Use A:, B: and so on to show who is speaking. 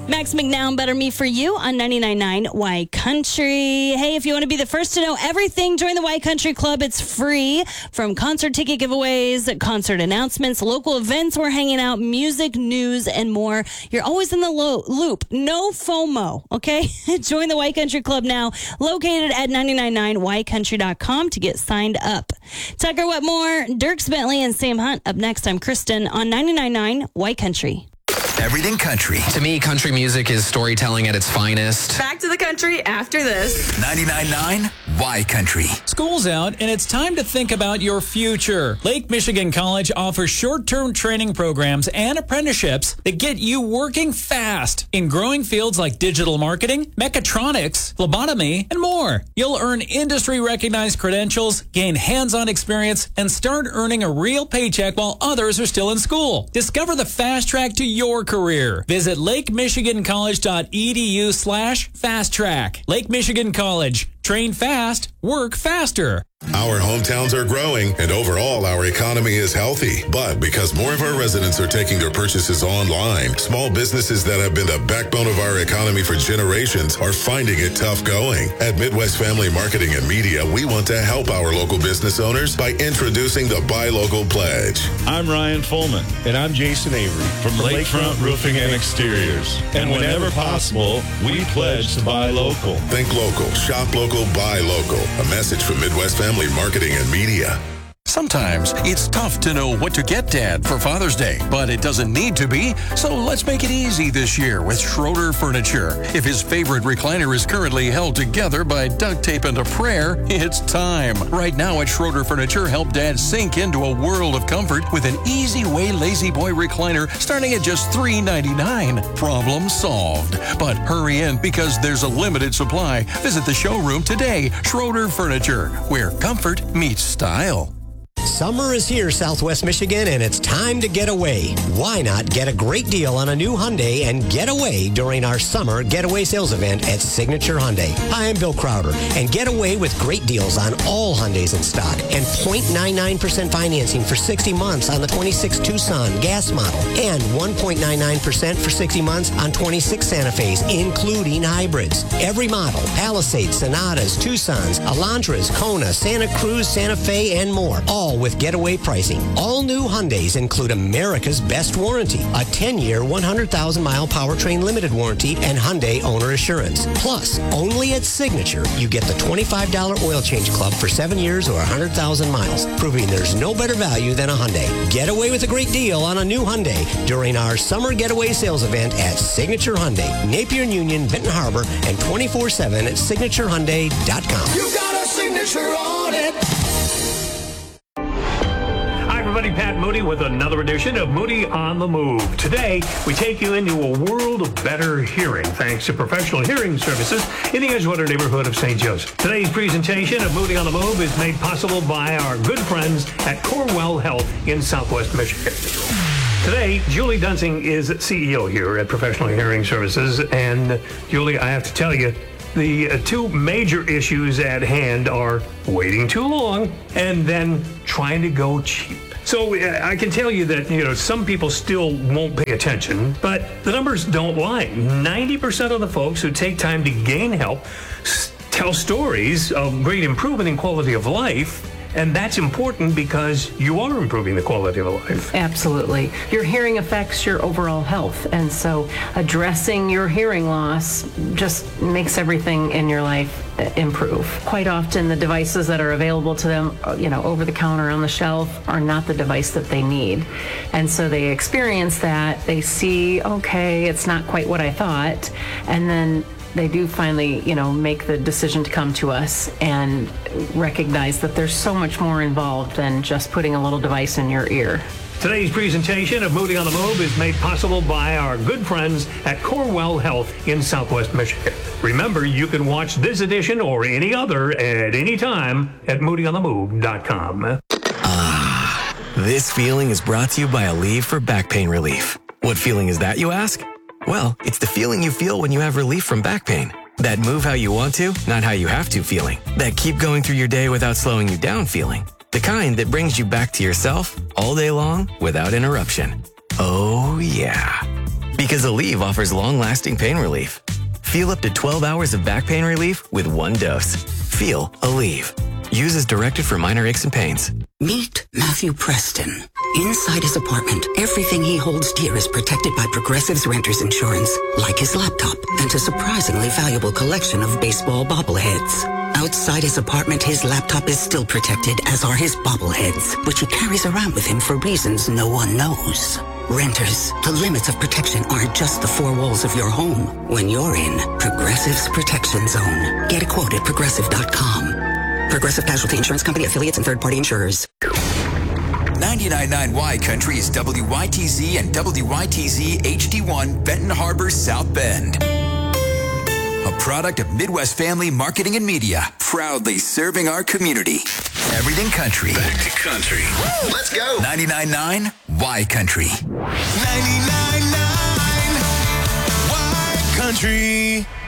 A: Max McNown, Better Me For You on 99.9 Y Country. Hey, if you want to be the first to know everything, join the Y Country Club. It's free. From concert ticket giveaways, concert announcements, local events we're hanging out, music, news, and more. You're always in the loop. No FOMO, okay? Join the Y Country Club now, located at 999ycountry.com to get signed up. Tucker Wetmore, Dierks Bentley, and Sam Hunt up next. I'm Kristen on 99.9 Y Country.
B: Everything country.
C: To me, country music is storytelling at its finest.
D: Back to the country after this.
B: 99.9 Y Country.
E: School's out, and it's time to think about your future. Lake Michigan College offers short-term training programs and apprenticeships that get you working fast in growing fields like digital marketing, mechatronics, phlebotomy, and more. You'll earn industry-recognized credentials, gain hands-on experience, and start earning a real paycheck while others are still in school. Discover the fast track to your career. Visit lakemichigancollege.edu/fast track. Lake Michigan College. Train fast, work faster.
F: Our hometowns are growing, and overall, our economy is healthy. But because more of our residents are taking their purchases online, small businesses that have been the backbone of our economy for generations are finding it tough going. At Midwest Family Marketing and Media, we want to help our local business owners by introducing the Buy Local Pledge.
G: I'm Ryan Fullman.
H: And I'm Jason Avery
G: from Lakefront Roofing and Exteriors. And whenever possible, we pledge to buy local.
F: Think local, shop local, buy local. A message from Midwest Family Marketing and Media.
I: Sometimes it's tough to know what to get Dad for Father's Day, but it doesn't need to be. So let's make it easy this year with Schroeder Furniture. If his favorite recliner is currently held together by duct tape and a prayer, it's time. Right now at Schroeder Furniture, help Dad sink into a world of comfort with an Easy Way Lazy Boy recliner starting at just $3.99. Problem solved. But hurry in because there's a limited supply. Visit the showroom today. Schroeder Furniture, where comfort meets style.
J: Summer is here, Southwest Michigan, and it's time to get away. Why not get a great deal on a new Hyundai and get away during our summer getaway sales event at Signature Hyundai? Hi, I'm Bill Crowder, and get away with great deals on all Hyundais in stock and 0.99% financing for 60 months on the 26 Tucson gas model and 1.99% for 60 months on 26 Santa Fe's, including hybrids. Every model, Palisades, Sonatas, Tucsons, Elantras, Kona, Santa Cruz, Santa Fe, and more. All with getaway pricing. All new Hyundais include America's best warranty, a 10-year, 100,000-mile powertrain limited warranty, and Hyundai owner assurance. Plus, only at Signature, you get the $25 oil change club for 7 years or 100,000 miles, proving there's no better value than a Hyundai. Get away with a great deal on a new Hyundai during our summer getaway sales event at Signature Hyundai, Napier and Union, Benton Harbor, and 24/7 at signaturehyundai.com.
K: You got a signature on it.
L: Everybody, Pat Moody with another edition of Moody on the Move. Today, we take you into a world of better hearing, thanks to Professional Hearing Services in the Edgewater neighborhood of St. Joseph. Today's presentation of Moody on the Move is made possible by our good friends at Corewell Health in Southwest Michigan. Today, Julie Dunsing is CEO here at Professional Hearing Services, and Julie, I have to tell you, the two major issues at hand are waiting too long and then trying to go cheap. So I can tell you that, some people still won't pay attention, but the numbers don't lie. 90% of the folks who take time to gain help tell stories of great improvement in quality of life. And that's important because you are improving the quality of life.
M: Absolutely. Your hearing affects your overall health. And so addressing your hearing loss just makes everything in your life improve. Quite often the devices that are available to them, over the counter on the shelf are not the device that they need. And so they experience that. They see, okay, it's not quite what I thought. And then they do finally, make the decision to come to us and recognize that there's so much more involved than just putting a little device in your ear.
L: Today's presentation of Moody on the Move is made possible by our good friends at Corewell Health in Southwest Michigan. Remember, you can watch this edition or any other at any time at moodyonthemove.com.
N: This feeling is brought to you by Aleve for back pain relief. What feeling is that, you ask? Well, it's the feeling you feel when you have relief from back pain. That move how you want to, not how you have to feeling. That keep going through your day without slowing you down feeling. The kind that brings you back to yourself all day long without interruption. Oh, yeah. Because Aleve offers long-lasting pain relief. Feel up to 12 hours of back pain relief with one dose. Feel Aleve. Use as directed for minor aches and pains.
H: Meet Matthew Preston. Inside his apartment, everything he holds dear is protected by Progressive's Renters Insurance, like his laptop and a surprisingly valuable collection of baseball bobbleheads. Outside his apartment, his laptop is still protected, as are his bobbleheads, which he carries around with him for reasons no one knows. Renters, the limits of protection aren't just the four walls of your home when you're in Progressive's Protection Zone. Get a quote at Progressive.com. Progressive Casualty Insurance Company, affiliates, and third-party insurers.
B: 99.9 Y Country is WYTZ and WYTZ HD1 Benton Harbor, South Bend. A product of Midwest Family Marketing and Media, proudly serving our community. Everything country.
K: Back to country. Let's go.
B: 99.9 Y Country.
K: 99.9 Y Country.